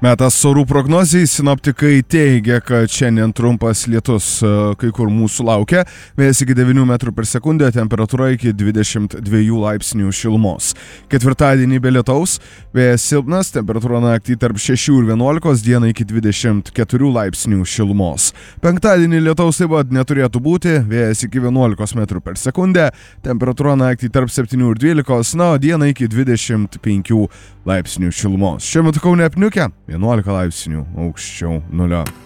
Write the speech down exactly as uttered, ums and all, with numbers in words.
Metas orų prognozijai, sinoptikai teigia, kad šiandien trumpas lietus kai kur mūsų laukia, vėjas iki devynių metrų per sekundę, temperatūra iki dvidešimt dviejų laipsnių šilumos. Ketvirtadienį be lietaus, vėjas silpnas, temperatūra naktį tarp šešių ir vienuolikos, dieną iki dvidešimt keturių laipsnių šilumos. Penktadienį lietaus taip pat neturėtų būti, vėjas iki vienuolikos metrų per sekundę, temperatūra naktį tarp septynių ir dvylikos, na, o dieną iki dvidešimt penkių laipsnių šilumos. Šiuo metu Kaune apniukę, vienuolika laipsnių aukščiau nulio.